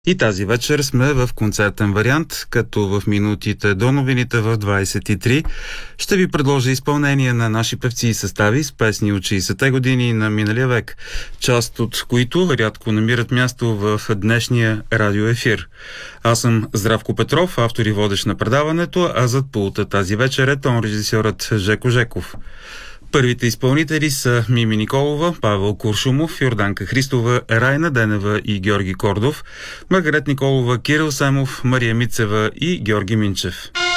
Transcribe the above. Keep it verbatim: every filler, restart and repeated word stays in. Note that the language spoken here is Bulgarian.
И тази вечер сме в концертен вариант, като в минутите до новините в двайсет и три ще ви предложа изпълнение на наши певци и състави с песни от шейсетте години на миналия век, част от които рядко намират място в днешния радиоефир. Аз съм Здравко Петров, автор и водещ на предаването, а зад пулта тази вечер е тон режисьорът Жеко Жеков. Първите изпълнители са Мими Николова, Павел Куршумов, Йорданка Христова, Райна Денева и Георги Кордов, Маргарет Николова, Кирил Семов, Мария Мицева и Георги Минчев.